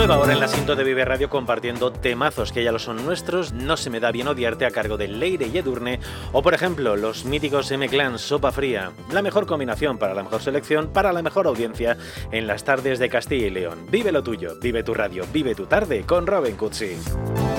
Nueva hora en la Sinto de Vive Radio compartiendo temazos que ya lo son nuestros, No se me da bien odiarte a cargo de Leire y Edurne, o por ejemplo los míticos M-Clan Sopa Fría, la mejor combinación para la mejor selección, para la mejor audiencia en las tardes de Castilla y León. Vive lo tuyo, vive tu radio, vive tu tarde con Robin Cutsi.